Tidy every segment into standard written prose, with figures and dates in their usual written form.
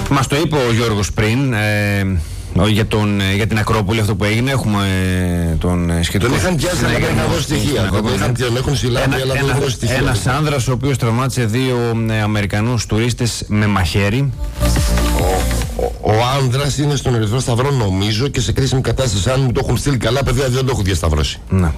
Μας το είπε ο Γιώργος πριν. Για την Ακρόπολη, αυτό που έγινε, έχουμε τον σχετικό. Τον είχαν πιάσει να δώσει στοιχεία. Τον έχουν συλλάβει, αλλά δεν έχουν δώσει στοιχεία. Ένας άνδρας ο οποίος τραυμάτισε 2 Αμερικανούς τουρίστες με μαχαίρι. Ο άνδρας είναι στον Ερυθρό Σταυρό, νομίζω, και σε κρίσιμη κατάσταση. Αν μου το έχουν στείλει καλά, παιδιά, δεν το έχουν διασταυρώσει. Ναι.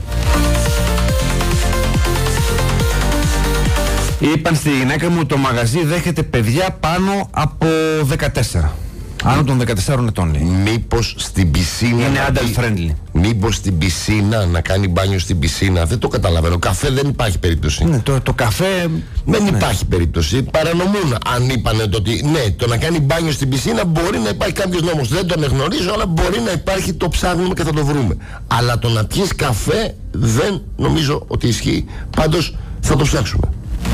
Είπαν στη γυναίκα μου, το μαγαζί δέχεται παιδιά πάνω από 14. Άνω των 14 ετών, λέει. Μήπως στην πισίνα. Είναι adult friendly. Μήπως στην πισίνα, να κάνει μπάνιο στην πισίνα. Δεν το καταλαβαίνω. Καφέ δεν υπάρχει περίπτωση. Ναι, το καφέ. Δεν υπάρχει περίπτωση. Παρανομούν αν είπανε το ότι ναι, το να κάνει μπάνιο στην πισίνα μπορεί να υπάρχει κάποιος νόμος. Δεν τον εγνωρίζω, αλλά μπορεί να υπάρχει. Το ψάχνουμε και θα το βρούμε. Αλλά το να πιεις καφέ δεν νομίζω ότι ισχύει. Πάντως θα το ψάξουμε.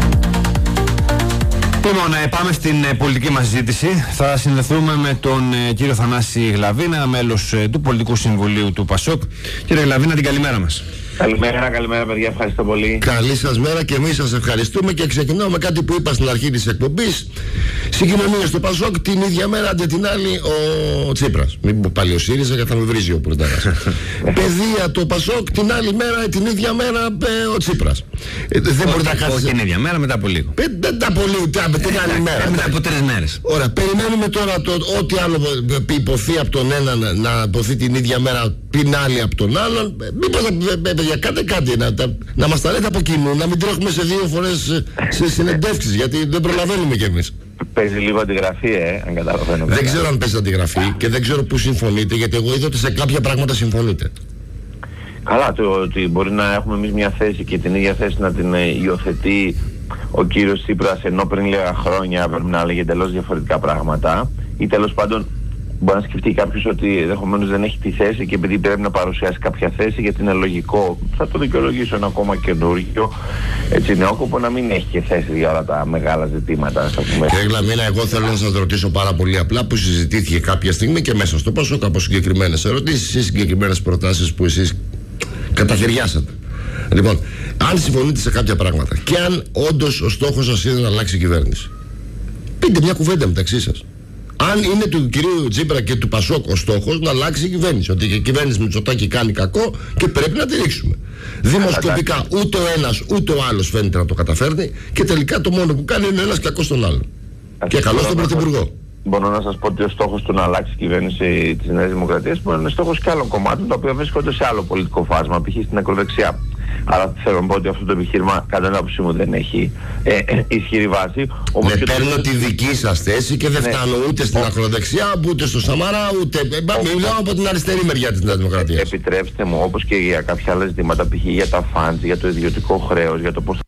Λοιπόν, πάμε στην πολιτική μας συζήτηση. Θα συνδεθούμε με τον κύριο Θανάση Γλαβίνα, μέλος του Πολιτικού Συμβουλίου του ΠΑΣΟΚ. Κύριε Γλαβίνα, την καλημέρα μας. Καλημέρα παιδιά, ευχαριστώ πολύ. Καλή σας μέρα και εμείς σας ευχαριστούμε και ξεκινάω με κάτι που είπα στην αρχή της εκπομπής. Συγκοινωνία στο ΠΑΣΟΚ την ίδια μέρα, αντί την άλλη ο Τσίπρας. Μην πω πάλι ο ΣΥΡΙΖΑ γιατί θα με βρίζει ο Πρωτάρας. Παιδεία το ΠΑΣΟΚ την άλλη μέρα, την ίδια μέρα ο Τσίπρας. Δεν μπορεί να χάσει. Όχι την ίδια μέρα, μετά από λίγο. Μετά από λίγο, την άλλη μέρα. Μετά από 3 μέρες. Ωραία, περιμένουμε τώρα ό,τι άλλο υποθεί από τον ένα να υποθεί την ίδια μέρα, την άλλη από τον άλλον. Μήπως κάντε κάτι, να μας τα λέτε από κοινού, να μην τρέχουμε σε 2 φορές σε συνεντεύξεις, γιατί δεν προλαβαίνουμε κι εμείς. Παίζει λίγο αντιγραφή, αν καταλαβαίνω. Δεν ξέρω αν παίζει αντιγραφή και δεν ξέρω πού συμφωνείτε, γιατί εγώ είδα ότι σε κάποια πράγματα συμφωνείτε. Καλά, το ότι μπορεί να έχουμε εμείς μια θέση και την ίδια θέση να την υιοθετεί ο κύριος Τσίπρας, ενώ πριν λίγα χρόνια πρέπει να λέγει εντελώς διαφορετικά πράγματα, ή τέλος πάντων μπορεί να σκεφτεί κάποιος ότι ενδεχομένως δεν έχει τη θέση και επειδή πρέπει να παρουσιάσει κάποια θέση, γιατί είναι λογικό, θα το δικαιολογήσω, ένα ακόμα καινούργιο νεόκοπο να μην έχει και θέση για όλα τα μεγάλα ζητήματα. Κύριε Γλαβίνα, εγώ θέλω να σας ρωτήσω πάρα πολύ απλά, που συζητήθηκε κάποια στιγμή και μέσα στο ΠΑΣΟΚ από συγκεκριμένες ερωτήσεις ή συγκεκριμένες προτάσεις που εσείς καταχαιριάσατε. Λοιπόν, αν συμφωνείτε σε κάποια πράγματα και αν όντως ο στόχος σας είναι να αλλάξει η κυβέρνηση, πείτε μια κουβέντα μεταξύ σας. Αν είναι του κυρίου Τσίπρα και του ΠΑΣΟΚ ο στόχος να αλλάξει η κυβέρνηση, ότι η κυβέρνηση Μητσοτάκη κάνει κακό και πρέπει να τη ρίξουμε. Δημοσκοπικά ούτε ο ένας ούτε ο άλλος φαίνεται να το καταφέρνει και τελικά το μόνο που κάνει είναι ένας κακός στον άλλον. Και καλός τον Πρωθυπουργό. Μπορώ να σας πω ότι ο στόχος του να αλλάξει η κυβέρνηση της Νέας Δημοκρατίας μπορεί να είναι στόχος και άλλων κομμάτων τα οποία βρίσκονται σε άλλο πολιτικό φάσμα, π.χ. στην ακροδεξιά. Αλλά θέλω να πω ότι αυτό το επιχείρημα κατά την άποψή μου δεν έχει ισχυρή βάση. Ναι, παίρνω τη δική σας θέση και δεν φτάνω ούτε στην ακροδεξιά, ούτε στο Σαμαρά, ούτε. Μιλάω από την αριστερή μεριά της Νέας Δημοκρατίας. Επιτρέψτε μου, όπως και για κάποια άλλα ζητήματα, π.χ. για τα φαντς, για το ιδιωτικό χρέος, για το πώς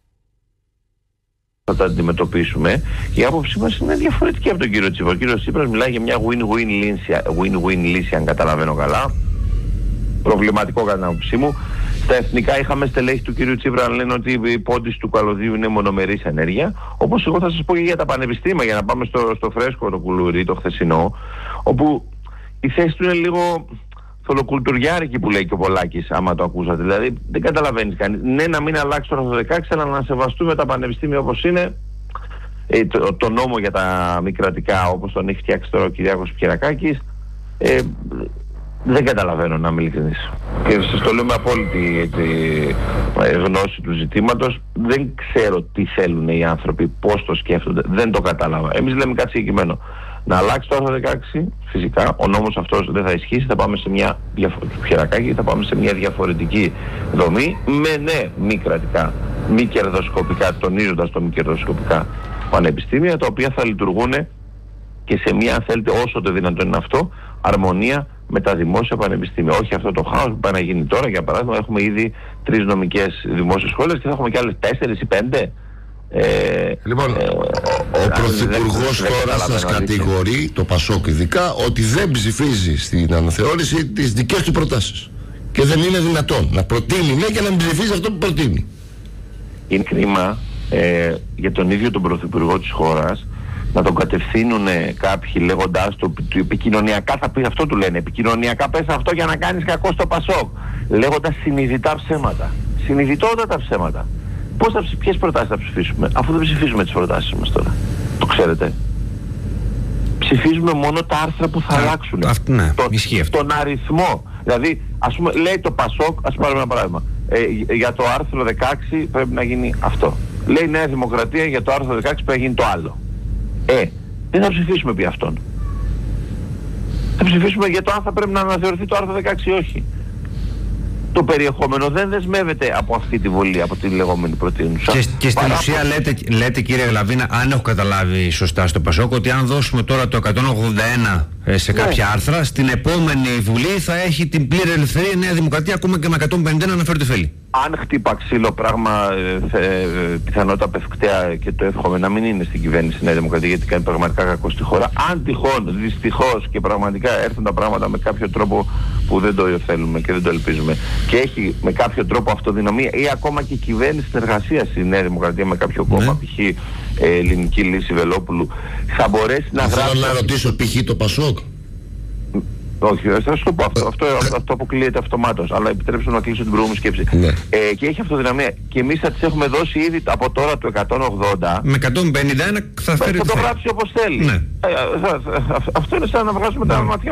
θα τα αντιμετωπίσουμε, η άποψή μας είναι διαφορετική από τον κύριο Τσίπρα. Ο κύριος Τσίπρας μιλάει για μια win-win λύση, αν καταλαβαίνω καλά. Προβληματικό κατά την άποψή μου. Στα εθνικά είχαμε στελέχη του κύριου Τσίπρα να λένε ότι η πόντιση του καλωδίου είναι μονομερής ενέργεια. Όπως εγώ θα σας πω και για τα πανεπιστήμια, για να πάμε στο φρέσκο το κουλούρι, το χθεσινό, όπου η θέση του είναι λίγο θολοκουλτουριάρικη που λέει και ο Πολάκης, άμα το ακούσατε. Δηλαδή δεν καταλαβαίνεις κανείς. Ναι, να μην αλλάξει το άρθρο 16, αλλά να σεβαστούμε τα πανεπιστήμια όπως είναι. Το νόμο για τα μη κρατικά, όπως τον έχει φτιάξει τώρα ο Κυριάκος Πιερακάκης. Δεν καταλαβαίνω, να είμαι ειλικρινής. Και σας το λέω με απόλυτη γνώση του ζητήματος. Δεν ξέρω τι θέλουν οι άνθρωποι, πώς το σκέφτονται. Δεν το κατάλαβα. Εμείς λέμε κάτι συγκεκριμένο. Να αλλάξει το άρθρο 16, φυσικά. Ο νόμος αυτός δεν θα ισχύσει. Θα πάμε σε μια θα πάμε σε μια διαφορετική δομή. Με ναι, μη κρατικά, μη κερδοσκοπικά, τονίζοντας το μη κερδοσκοπικά πανεπιστήμια, τα οποία θα λειτουργούν και σε μια, αν θέλετε, όσο το δυνατόν είναι αυτό, αρμονία με τα δημόσια πανεπιστήμια. Όχι αυτό το χάος που πάει να γίνει τώρα. Για παράδειγμα, έχουμε ήδη 3 νομικές δημόσιες σχόλες και θα έχουμε και άλλες 4 ή 5. Λοιπόν, ο Πρωθυπουργός τώρα σας κατηγορεί, το ΠΑΣΟΚ ειδικά, ότι δεν ψηφίζει στην αναθεώρηση τις δικές του προτάσεις. Και δεν είναι δυνατόν να προτείνει ναι και να μην ψηφίζει αυτό που προτείνει. Είναι κρίμα για τον ίδιο τον Πρωθυπουργό της χώρας να τον κατευθύνουν κάποιοι λέγοντάς το επικοινωνιακά, θα πει αυτό, του λένε επικοινωνιακά πες αυτό για να κάνεις κακό στο ΠΑΣΟΚ, λέγοντας συνειδητά ψέματα, συνειδητότατα ψέματα. Ποιες προτάσεις θα ψηφίσουμε, αφού δεν ψηφίζουμε τις προτάσεις μας τώρα, το ξέρετε? Ψηφίζουμε μόνο τα άρθρα που θα αλλάξουν. Ναι, ισχύει αυτό. Τον αριθμό. Δηλαδή, ας πούμε, λέει το Πασόκ, ας πάρουμε ένα παράδειγμα. Για το άρθρο 16 πρέπει να γίνει αυτό. Λέει η Νέα Δημοκρατία για το άρθρο 16 πρέπει να γίνει το άλλο. Δεν θα ψηφίσουμε επί αυτόν. Θα ψηφίσουμε για το αν θα πρέπει να αναθεωρηθεί το άρθρο 16 ή όχι. Το περιεχόμενο δεν δεσμεύεται από αυτή τη βολή, από τη λεγόμενη προτείνουσα. Και στην ουσία λέτε κύριε Γλαβίνα, αν έχω καταλάβει σωστά στο Πασόκ, ότι αν δώσουμε τώρα το 181 σε κάποια άρθρα, στην επόμενη Βουλή θα έχει την πλήρη ελευθερία η Νέα Δημοκρατία ακόμα και με 151 να αναφέρει το φέλη. Αν χτύπα ξύλο πράγμα, πιθανότητα πευκταία, και το εύχομαι να μην είναι στην κυβέρνηση η Νέα Δημοκρατία, γιατί κάνει πραγματικά κακό στη χώρα. Αν τυχόν, δυστυχώς και πραγματικά έρθουν τα πράγματα με κάποιο τρόπο που δεν το θέλουμε και δεν το ελπίζουμε, και έχει με κάποιο τρόπο αυτοδυναμία ή ακόμα και κυβέρνηση συνεργασίας η Νέα Δημοκρατία με κάποιο κόμμα, π.χ. Ελληνική Λύση Βελόπουλου, θα μπορέσει να γράψει. Θέλω να ρωτήσω, π.χ. το Πασόκ. Όχι, θα σου το πω αυτό αποκλείεται αυτομάτως, αλλά επιτρέψτε να κλείσω την προηγούμενη σκέψη. Ναι. Και έχει αυτοδυναμία. Και εμείς θα τις έχουμε δώσει ήδη από τώρα το 180. Με 151 θα φέρει. Θα το γράψει όπως θέλει. Ναι. Αυτό είναι σαν να βγάζουμε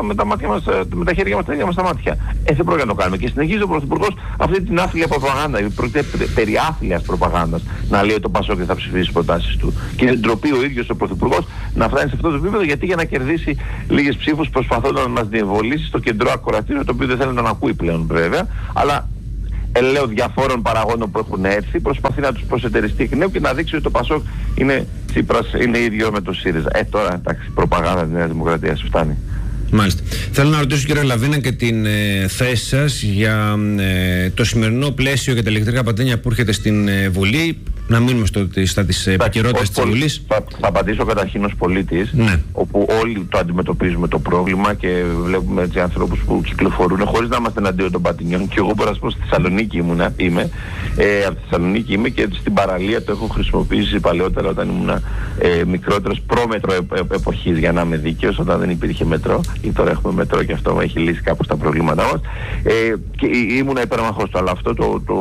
με τα χέρια μας τα ίδια μας τα μάτια. Δεν πρόκειται να το κάνουμε. Και συνεχίζει ο Πρωθυπουργός αυτή την άθλια προπαγάνδα, περί άθλιας προπαγάνδας, να λέει ότι το Πασόκ θα ψηφίσει τις προτάσεις του. Και δεν ντροπεί ο ίδιος ο Πρωθυπουργός να φτάνει σε αυτό το επίπεδο, γιατί για να κερδίσει λίγες ψήφους προσπαθώντας να μας διεμβολήσει στο κεντρό ακροατήριο, το οποίο δεν θέλει να τον ακούει πλέον βέβαια, αλλά λέω διαφόρων παραγόντων που έχουν έρθει, προσπαθεί να τους προσετεριστεί εκ νέου και να δείξει ότι το Πασόκ είναι Τσίπρας, είναι ίδιο με το ΣΥΡΙΖΑ. Τώρα εντάξει, προπαγάνδα της Νέας Δημοκρατίας φτάνει. Μάλιστα. Θέλω να ρωτήσω κύριε Λαβίνα και την θέση σας για το σημερινό πλαίσιο για τα ηλεκτρικά πατένια που έρχεται στην Βουλή. Να μείνουμε στα της επικαιρότητας της Βουλής. Θα απαντήσω καταρχήν ως πολίτης, όπου όλοι το αντιμετωπίζουμε το πρόβλημα και βλέπουμε έτσι ανθρώπους που κυκλοφορούν χωρίς να είμαστε εναντίον των πατηνιών. Και εγώ μπορώ να σας πω στη Θεσσαλονίκη είμαι, από τη Θεσσαλονίκη είμαι και στην παραλία το έχω χρησιμοποιήσει παλαιότερα όταν ήμουν μικρότερος, πρόμετρο εποχής, για να είμαι δίκαιος, όταν δεν υπήρχε μετρό, ή τώρα έχουμε μετρό και αυτό έχει λύσει κάπως τα προβλήματά μας. Και ήμουν υπέρμαχος του, αλλά αυτό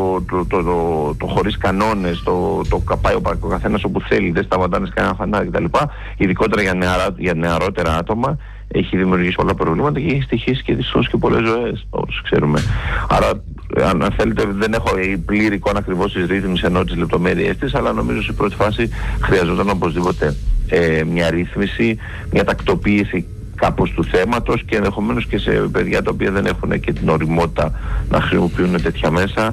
το χωρίς κανόνες, το καπάει ο καθένας όπου θέλει, δεν σταματάνε σε κανένα φανάρι κτλ. Ειδικότερα για νεαρότερα άτομα, έχει δημιουργήσει πολλά προβλήματα και έχει στοιχήσει και δυστυχώς και πολλές ζωές, όπως ξέρουμε. Άρα, αν θέλετε, δεν έχω η πλήρη εικόνα ακριβώς της ρύθμισης ενώ τις λεπτομέρειές της, αλλά νομίζω σε πρώτη φάση χρειαζόταν οπωσδήποτε μια ρύθμιση, μια τακτοποίηση κάπως του θέματος και ενδεχομένως και σε παιδιά τα οποία δεν έχουν και την οριμότητα να χρησιμοποιούν τέτοια μέσα.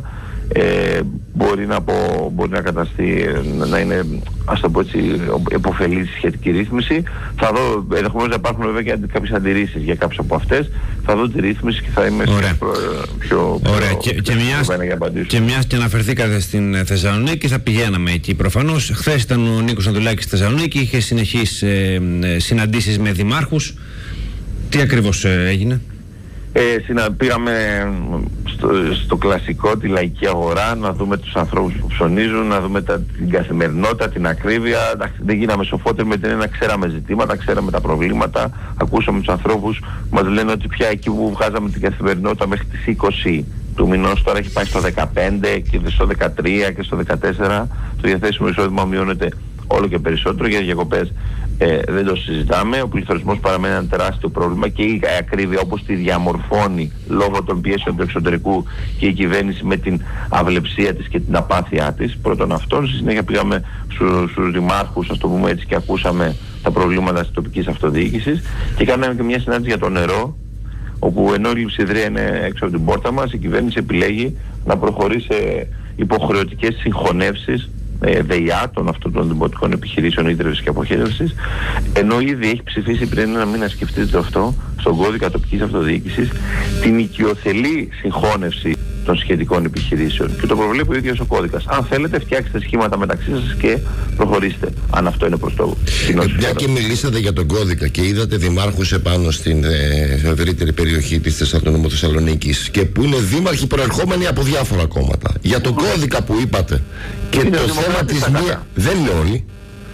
Μπορεί να καταστεί, να είναι, ας το πω έτσι, επωφελής σχετική ρύθμιση. Θα δω, ενδεχομένως να υπάρχουν βέβαια και κάποιες αντιρρήσεις για κάποιες από αυτές. Θα δω τη ρύθμιση και θα είμαι πιο και μιας και αναφερθήκατε στην Θεσσαλονίκη, θα πηγαίναμε εκεί προφανώς. Χθες ήταν ο Νίκος Ανδρουλάκης στη Θεσσαλονίκη, είχε συνεχείς συναντήσεις με δημάρχους. Τι ακριβώς έγινε? Πήγαμε στο κλασικό, τη λαϊκή αγορά, να δούμε τους ανθρώπους που ψωνίζουν, να δούμε την καθημερινότητα, την ακρίβεια. Δεν γίναμε σοφότεροι με την έννοια, ξέραμε ζητήματα, ξέραμε τα προβλήματα, ακούσαμε τους ανθρώπους, μας λένε ότι πια εκεί που βγάζαμε την καθημερινότητα μέχρι τις 20 του μηνός, τώρα έχει πάει στο 15 και στο 13 και στο 14. Το διαθέσιμο εισόδημα μειώνεται όλο και περισσότερο. Για διακοπές δεν το συζητάμε. Ο πληθωρισμός παραμένει ένα τεράστιο πρόβλημα και η ακρίβεια όπως τη διαμορφώνει λόγω των πιέσεων του εξωτερικού και η κυβέρνηση με την αυλεψία της και την απάθειά της. Πρώτον αυτόν, στη συνέχεια πήγαμε στους δημάρχους, ας το πούμε έτσι, και ακούσαμε τα προβλήματα της τοπικής αυτοδιοίκησης και κάναμε και μια συνάντηση για το νερό, όπου ενώ η λειψιδρία είναι έξω από την πόρτα μας, η κυβέρνηση επιλέγει να προχωρήσει σε υποχρεωτικές συγχωνεύσεις ΔΕΙΑ των αυτών των δημοτικών επιχειρήσεων ίδρυυσης και αποχέτευσης, ενώ ήδη έχει ψηφίσει πριν ένα μήνα, σκεφτείτε αυτό, στον κώδικα τοπικής αυτοδιοίκησης, την οικειοθελή συγχώνευση των σχετικών επιχειρήσεων. Και το προβλέπει ο ίδιος ο κώδικας. Αν θέλετε, φτιάξτε σχήματα μεταξύ σας και προχωρήστε, αν αυτό είναι προς το κοινό. Μια και μιλήσατε για τον κώδικα και είδατε δημάρχους επάνω στην ευρύτερη περιοχή της Θεσσαλονίκης και που είναι δήμαρχοι προερχόμενοι από διάφορα κόμματα. Για τον κώδικα που είπατε και το θέμα της μία. Δεν είναι όλοι.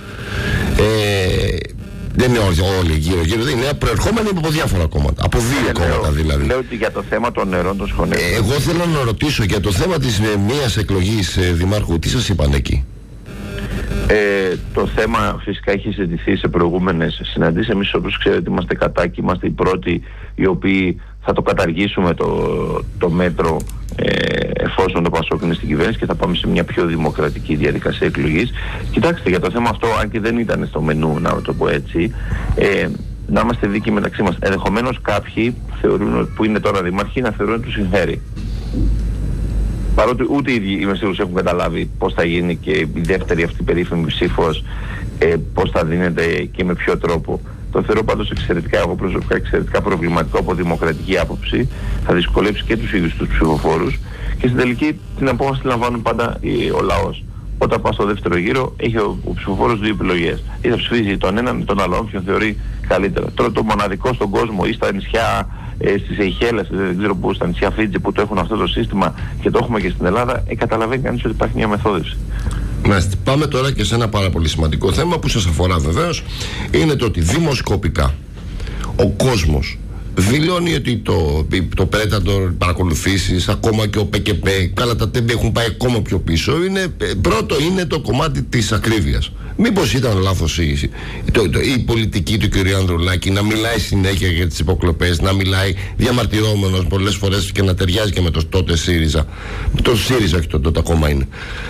Δεν είναι όλοι γύρω, είναι προερχόμενοι από διάφορα κόμματα. Από δύο κόμματα δηλαδή. Λέω ότι για το θέμα των νερών των σχολείων. Εγώ θέλω να ρωτήσω για το θέμα της μίας εκλογής δημάρχου, τι σας είπαν εκεί? Το θέμα φυσικά έχει συζητηθεί σε προηγούμενες συναντήσεις. Εμείς, όπως ξέρετε, είμαστε κατά και είμαστε οι πρώτοι οι οποίοι θα το καταργήσουμε το μέτρο εφόσον το ΠΑΣΟΚ είναι στην κυβέρνηση και θα πάμε σε μια πιο δημοκρατική διαδικασία εκλογής. Κοιτάξτε, για το θέμα αυτό, αν και δεν ήταν στο μενού, να το πω έτσι, να είμαστε δίκαιοι μεταξύ μας. Ενδεχομένως κάποιοι που είναι τώρα δήμαρχοι να θεωρούν ότι τους συμφέρει. Παρότι ούτε οι ίδιοι είμαι σίγουρος έχουν καταλάβει πώς θα γίνει και η δεύτερη αυτή περίφημη ψήφος, πώς θα δίνεται και με ποιο τρόπο. Το θεωρώ πάντως εξαιρετικά, εγώ προσωπικά εξαιρετικά προβληματικό από δημοκρατική άποψη. Θα δυσκολέψει και τους ίδιους τους ψηφοφόρους και στην τελική την απόφαση λαμβάνουν πάντα ο λαός. Όταν πας στο δεύτερο γύρο έχει ο ψηφοφόρος δύο επιλογές. Ή θα ψηφίσει τον έναν ή τον άλλον, όποιον θεωρεί καλύτερα. Τώρα το μοναδικό στον κόσμο ή στα νησιά, στις Σεϊχέλες, δεν ξέρω πού, στα νησιά Φίτζι που το έχουν αυτό το σύστημα και το έχουμε και στην Ελλάδα, καταλαβαίνει κανείς ότι υπάρχει μια μεθόδευση. Μάλιστα. Πάμε τώρα και σε ένα πάρα πολύ σημαντικό θέμα που σας αφορά βεβαίως. Είναι το ότι δημοσκοπικά ο κόσμος δηλώνει ότι το Predator, παρακολουθήσεις, ακόμα και ο ΠΚΠ, καλά τα τέμπη έχουν πάει ακόμα πιο πίσω. Πρώτο είναι το κομμάτι της ακρίβειας. Μήπως ήταν λάθος η πολιτική του κ. Ανδρουλάκη να μιλάει συνέχεια για τις υποκλοπές, να μιλάει διαμαρτυρόμενος πολλές φορές και να ταιριάζει και με το τότε ΣΥΡΙΖΑ. Το ΣΥΡΙΖΑ, όχι το τότε ακόμα είναι.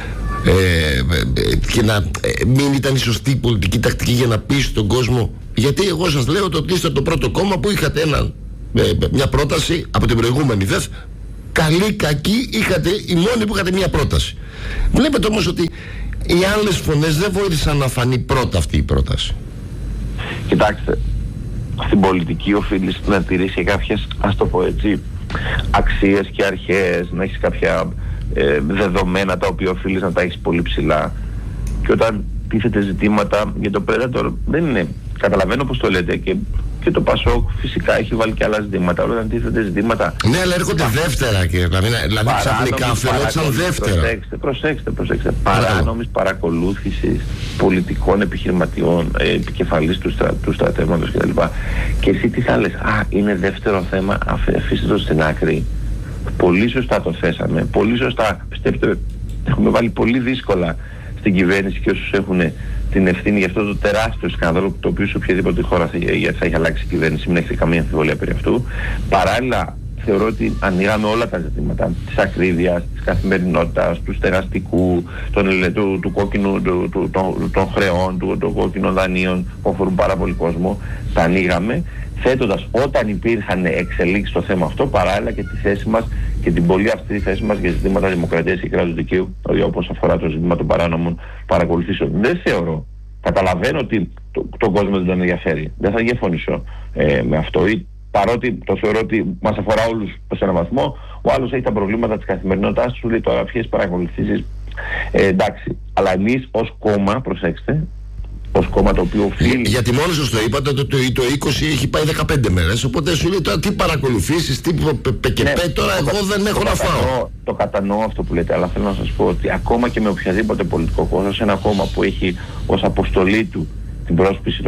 Και να μην ήταν η σωστή πολιτική τακτική για να πείσει τον κόσμο. Γιατί εγώ σας λέω ότι είστε το πρώτο κόμμα που είχατε μια πρόταση από την προηγούμενη ΔΕΘ. Καλή, κακή, είχατε οι μόνοι που είχατε μια πρόταση. Βλέπετε όμως ότι οι άλλες φωνές δεν βοήθησαν να φανεί πρώτα αυτή η πρόταση. Κοιτάξτε, στην πολιτική οφείλεις να τηρήσει κάποιες, ας το πω έτσι, αξίες και αρχές, να έχεις κάποια δεδομένα τα οποία οφείλεις να τα έχεις πολύ ψηλά. Και όταν τίθεται ζητήματα για το Predator, δεν είναι, καταλαβαίνω πως το λέτε και το ΠΑΣΟΚ φυσικά έχει βάλει και άλλα ζητήματα. Όταν τίθεται ζητήματα. Ναι, αλλά έρχονται δεύτερα και δηλαδή ξαφνικά αφαιρέξαν δεύτερα. Προσέξτε. Παράνομης παρακολούθησης πολιτικών επιχειρηματιών, επικεφαλής του στρατεύματος κτλ. Και εσύ τι θα λες, είναι δεύτερο θέμα, αφήστε το στην άκρη. Πολύ σωστά το θέσαμε, πολύ σωστά. Πιστέψτε, έχουμε βάλει πολύ δύσκολα στην κυβέρνηση και όσους έχουν την ευθύνη για αυτό το τεράστιο σκάνδαλο, το οποίο σε οποιαδήποτε χώρα θα έχει αλλάξει η κυβέρνηση, μην έχετε καμία αμφιβολία περί αυτού. Παράλληλα, θεωρώ ότι ανοίγαμε όλα τα ζητήματα της ακρίβειας, της καθημερινότητας, του στεγαστικού, του κόκκινου, των χρεών, των κόκκινων δανείων που αφορούν πάρα πολύ κόσμο. Τα ανοίγαμε, θέτοντας όταν υπήρχαν εξελίξεις στο θέμα αυτό, παράλληλα και τη θέση μας και την πολύ αυστηρή θέση μας για ζητήματα δημοκρατίας και κράτους δικαίου, όπως αφορά το ζήτημα των παράνομων παρακολουθήσεων. Δεν θεωρώ, καταλαβαίνω ότι τον κόσμο δεν τον ενδιαφέρει. Δεν θα διαφωνήσω με αυτό. Παρότι το θεωρώ ότι μας αφορά όλους σε έναν βαθμό, ο άλλος έχει τα προβλήματα της καθημερινότητας του, λέει τώρα ποιες παρακολουθήσεις. Εντάξει, αλλά εμείς ως κόμμα, προσέξτε, ως κόμμα το οποίο οφείλει. Γιατί μόνο σας το είπατε ότι το 20 έχει πάει 15 μέρες. Οπότε σου λέει τώρα τι παρακολουθήσεις, τι ΠΚΠ, τώρα εγώ δεν έχω να φάω. Το κατανοώ αυτό που λέτε, αλλά θέλω να σας πω ότι ακόμα και με οποιαδήποτε πολιτικό κόμμα, σε ένα κόμμα που έχει ως αποστολή του την πρόσπιση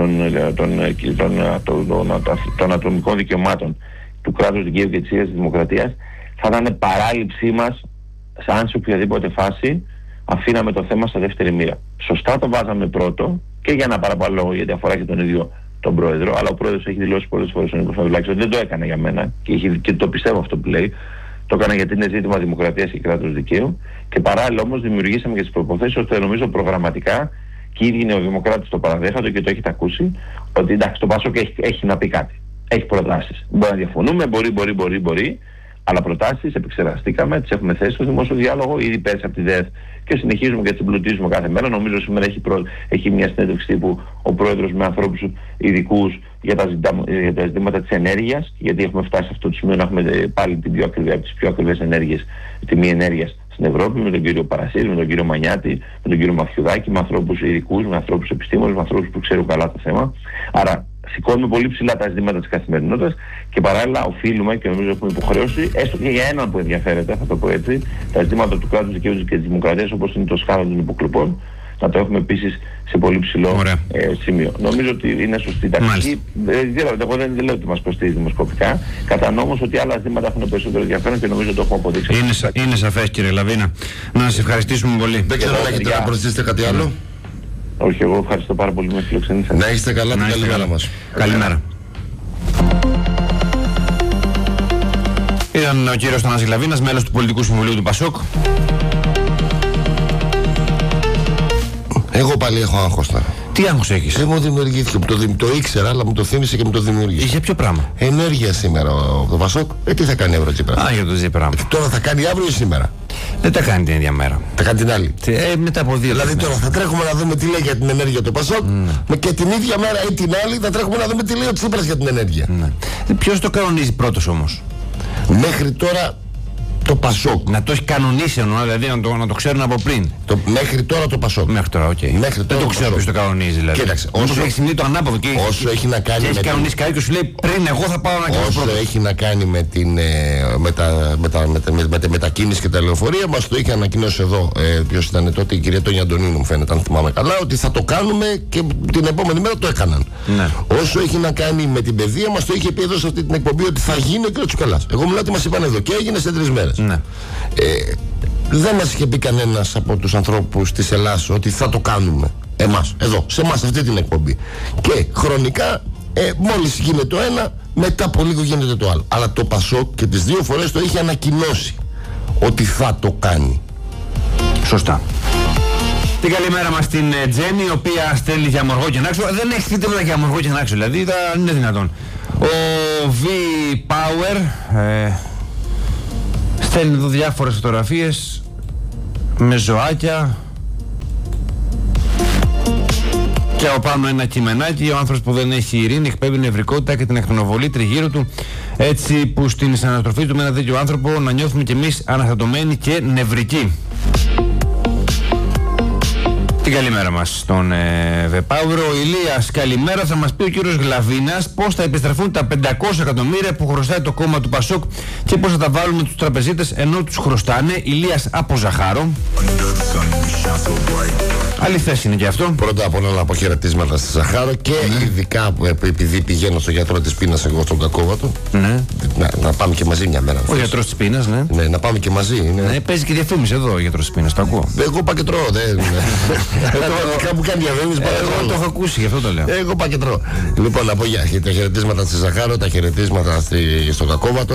των ατομικών δικαιωμάτων, του κράτους δικαίου και της ίδιας της δημοκρατίας, θα ήταν παράληψή μας σαν σε οποιαδήποτε φάση αφήναμε το θέμα στα δεύτερη μοίρα. Σωστά το βάζαμε πρώτο και για να παραπαλώ, γιατί αφορά και τον ίδιο τον πρόεδρο, αλλά ο πρόεδρος έχει δηλώσει πολλές φορές ο Νίκος Ανδρουλάκης ότι δεν το έκανε για μένα και το πιστεύω αυτό που λέει. Το έκανα γιατί είναι ζήτημα δημοκρατίας και κράτους δικαίου και παράλληλα όμως δημιουργήσαμε και τις προποθέσεις ώστε νομίζω προγραμματικά και ήδη είναι ο Δημοκράτης το παραδέχονται και το έχετε ακούσει ότι εντάξει το ΠΑΣΟΚ έχει να πει κάτι. Έχει προτάσεις. Μπορεί να διαφωνούμε, μπορεί, αλλά προτάσεις επεξεργαστήκαμε, τις έχουμε θέσει στο δημόσιο διάλογο ήδη πέρσι από τη ΔΕΘ και συνεχίζουμε και τις εμπλουτίζουμε κάθε μέρα. Νομίζω σήμερα έχει μια συνέντευξη τύπου ο πρόεδρος με ανθρώπους ειδικούς για τα ζητήματα της ενέργειας, γιατί έχουμε φτάσει σε αυτό το σημείο να έχουμε πάλι την πιο ακριβή, από τις πιο ακριβές ενέργειες, τιμή ενέργειας στην Ευρώπη, με τον κύριο Παρασύρη, με τον κύριο Μανιάτη, με τον κύριο Μαθιουδάκη, με ανθρώπους ειδικούς, με ανθρώπους επιστήμονες, με ανθρώπους που ξέρουν καλά το θέμα. Άρα σηκώνουμε πολύ ψηλά τα ζητήματα της καθημερινότητας και παράλληλα οφείλουμε και νομίζω έχουμε υποχρέωση, έστω και για έναν που ενδιαφέρεται, θα το πω έτσι, τα ζητήματα του κράτους δικαίου και της δημοκρατίας, όπως είναι το σκάνδαλο των υποκλοπών, να το έχουμε επίσης σε πολύ ψηλό σημείο. Νομίζω ότι είναι σωστή τακτική. Εγώ δεν λέω ότι μας κοστίζει δημοσκοπικά. Κατανοώ όμως ότι άλλα ζητήματα έχουν περισσότερο ενδιαφέρον και νομίζω ότι το έχουμε αποδείξει. Είναι σαφές, κύριε Λαβίνα. Να σας ευχαριστήσουμε πολύ. Δεν ξέρω αν έχετε να προσθέσετε κάτι άλλο. Όχι, εγώ ευχαριστώ πάρα πολύ που με φιλοξενήσατε. Να είστε καλά, την καλημέρα μας. Καλημέρα. Ήταν ο κύριος Θανάσης Γλαβίνας, μέλος του Πολιτικού Συμβουλίου του ΠΑΣΟΚ. Εγώ πάλι έχω άγχος τώρα. Τι άγχος έχεις? Μου δημιουργήθηκε, το ήξερα, αλλά μου το θύμισε και μου το δημιουργήσε. Για ποιο πράγμα? Ενέργεια σήμερα το ΠΑΣΟΚ. Τι θα κάνει αύριο Τσίπρας? Για το Τσίπρα. Τώρα θα κάνει αύριο ή σήμερα? Δεν τα κάνει την ίδια μέρα. Θα κάνει την άλλη. Μετά από 2 Δηλαδή τώρα θα τρέχουμε να δούμε τι λέει για την ενέργεια του ΠΑΣΟΚ και την ίδια μέρα ή την άλλη θα τρέχουμε να δούμε τι λέει ο Τσίπρας για την ενέργεια. Ποιος το κανονίζει πρώτος όμως? Μέχρι τώρα το ΠΑΣΟΚ. Να το έχει κανονίσει εννοώ, δηλαδή να το ξέρουν από πριν. Μέχρι τώρα το ΠΑΣΟΚ. Μέχρι τώρα, οκ. Μέχρι δεν το ξέρω ποιος το κανονίζει δηλαδή. Κοίταξε, όσο έχει σημαίνει το ανάποδο και όσο έχει να κάνει έχει κανονίσει κάτι και σου λέει πριν εγώ θα πάω να κάνω όσο πρώτος. έχει να κάνει με τη μετακίνηση και τα λεωφορεία, μας το είχε ανακοινώσει εδώ ποιος ήταν τότε, η κυρία Τόνια Αντωνίνου μου φαίνεται, αν θυμάμαι καλά, ότι θα το κάνουμε και την επόμενη μέρα το έκαναν. Ναι. Όσο έχει να κάνει με την παιδεία, μας το είχε πει εδώ σε αυτή την εκπομπή ότι θα γίνει ο κ. Τσουκαλάς. Εγώ μιλάω ότι μας είπαν εδώ και έγινε σε 3 μέρες. Ναι. Δεν μας είχε πει κανένας από τους ανθρώπους της Ελλάδας ότι θα το κάνουμε εμάς, εδώ, σε εμάς αυτή την εκπομπή. Και χρονικά μόλις γίνεται το ένα, μετά από λίγο γίνεται το άλλο. Αλλά το ΠΑΣΟΚ και τις 2 φορές το είχε ανακοινώσει ότι θα το κάνει. Σωστά. Την καλημέρα μας στην Τζέννη, η οποία στέλνει για Μοργό και Νάξο. Δεν έχει στείλει τίποτα για Μοργό και Νάξο, δηλαδή δεν είναι δυνατόν. Ο V-Power στέλνει εδώ διάφορες φωτογραφίες με ζωάκια και από πάνω ένα κειμενάκι. Ο άνθρωπος που δεν έχει ειρήνη εκπέμπει νευρικότητα και την ακτινοβολή τριγύρω του, έτσι που στην συναναστροφή του με ένα τέτοιο άνθρωπο να νιώθουμε κι εμείς αναστατωμένοι και νευρικοί. Την καλημέρα μας στον Βεπάουρο. Ο Ηλίας, καλημέρα. Θα μας πει ο κύριος Γλαβίνας πώς θα επιστραφούν τα 500 εκατομμύρια που χρωστάει το κόμμα του ΠΑΣΟΚ και πώς θα τα βάλουμε τους τραπεζίτες ενώ τους χρωστάνε. Ηλίας από Ζαχάρο. Αληθές είναι και αυτό. Πρώτα απ' όλα να πω χαιρετίσματα στη Ζαχάρο και ειδικά επειδή πηγαίνω στο γιατρό της πείνας εγώ στον Κακόβατο. Ναι. Να πάμε και μαζί μια μέρα. Ο γιατρός της πείνας, ναι. Ναι, να πάμε και μαζί. Ναι, παίζει και διαφήμιση εδώ ο γιατρός της πείνας, το ακούω. Εγώ πάω και τρώω, κάπου κάνει διαφήμιση. Εγώ το έχω ακούσει, γι' αυτό το λέω. Εγώ πάω και τρώω. Λοιπόν, να πω τα χαιρετίσματα στη Ζαχάρο, τα χαιρετίσματα στον Κακόβατο.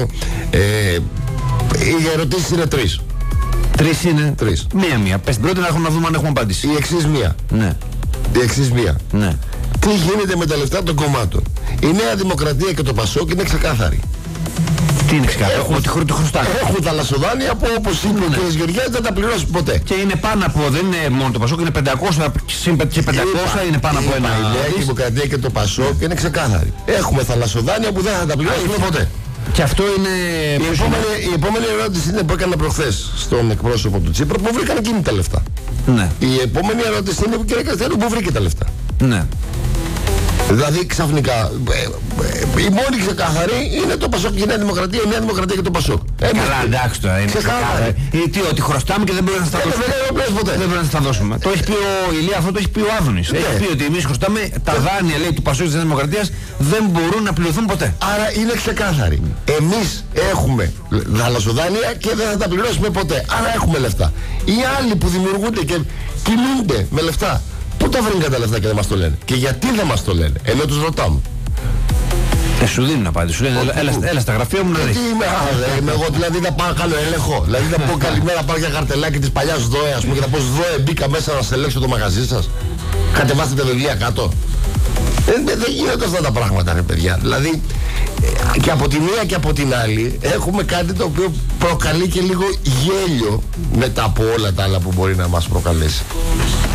Οι ερωτήσεις είναι 3. 3 είναι. 3. Μία-μία. Πες την πρώτη να δούμε αν έχουμε απάντηση. Η εξής μία. Ναι. Η εξής μία. Ναι. Τι γίνεται με τα λεφτά των κομμάτων? Η Νέα Δημοκρατία και το ΠΑΣΟΚ είναι ξεκάθαροι. Τι είναι ξεκάθαρο? Ότι το χρωστάνε. Έχουν τα λασοδάνεια που, όπως είπε ο κ. Γεωργιάδης, δεν τα πληρώσουν ποτέ. Και είναι πάνω από, δεν είναι μόνο το ΠΑΣΟΚ, είναι 500 και 500 είναι πάνω από ένα. Η Νέα Δημοκρατία και το ΠΑΣΟΚ είναι ξεκάθαροι. Έχουμε θαλασσοδάνεια που δεν θα τα πληρώσουμε ποτέ. Και αυτό είναι. Η επόμενη ερώτηση είναι που έκανα προχθές στον εκπρόσωπο του Τσίπρα, που βρήκαν εκείνη τα λεφτά. Ναι. Η επόμενη ερώτηση είναι που κύριε Καστέλου, που βρήκε τα λεφτά. Ναι. Δηλαδή ξαφνικά η μόνη ξεκάθαρη είναι το ΠΑΣΟΚ και η Νέα Δημοκρατία, η Νέα Δημοκρατία και το ΠΑΣΟΚ. Καλά, εντάξει τώρα είναι ξεκάθαρη. Τι, ότι χρωστάμε και δεν πρέπει να στα δώσουμε. Δεν πρέπει να στα δώσουμε. Το έχει πει ο Ηλία, αυτό το έχει πει ο Άδωνης. Έχει πει ότι εμείς χρωστάμε τα δάνεια, λέει, του ΠΑΣΟΚ της Νέας Δημοκρατίας δεν μπορούν να πληρωθούν ποτέ. Άρα είναι ξεκάθαρη. Εμείς έχουμε δανεισοδάνεια και δεν θα τα πληρώσουμε ποτέ. Άρα έχουμε λεφτά. Οι άλλοι που δημιουργούνται και κινούνται με λεφτά, πού τα βρήκαν τα λεφτά και δεν μας το λένε? Και γιατί δεν μας το λένε, ενώ τους ρωτάμε? Σου δίνουν απάντηση, σου λένε έλα στα γραφεία μου να δεις. Είμαι εγώ, δηλαδή θα πάω να κάνω έλεγχο. Δηλαδή θα πω καλημέρα, πάω για χαρτελάκι της παλιάς ΔΟΕ, ας πούμε, και θα πω ΔΟΕ, μπήκα μέσα να ελέγξω το μαγαζί σας. Κατεβάστε τα βιβλία κάτω. Δεν γίνονται αυτά τα πράγματα, ρε παιδιά. Δηλαδή και από τη μία και από την άλλη έχουμε κάτι το οποίο προκαλεί και λίγο γέλιο μετά από όλα τα άλλα που μπορεί να μας προκαλέσει.